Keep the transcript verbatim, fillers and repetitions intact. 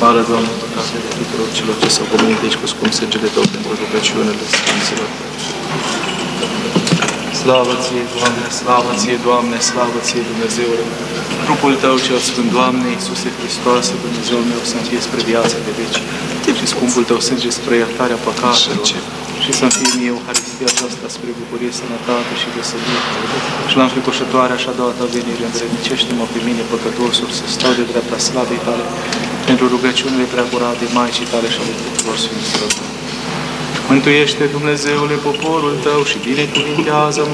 Spală, Doamne, păcatele tuturor celor ce s-au pomenit aici cu scump sângele Tău pentru rugăciunile Sfinților. Slavă Ție, Doamne, slavă Ție, Doamne, slavă Ție, Dumnezeule! Trupul Tău cel Sfânt, Doamne, Iisuse Hristoase, Dumnezeul meu, să-mi fie spre viața de veci și scumpul Tău sânge spre iertarea păcatelor și să-mi fie mie Euharistia aceasta spre bucurie, sănătate și veselie. Și la înfricoșătoarea și a doua Ta venire, îndrădnicește-mă pe mine, păcătosul, să stau de dreapta slavei Tale, pentru rugăciunile preacurate Maicii Tale și ale tuturor Sfinților. Mântuiește, Dumnezeule, poporul Tău și binecuvintează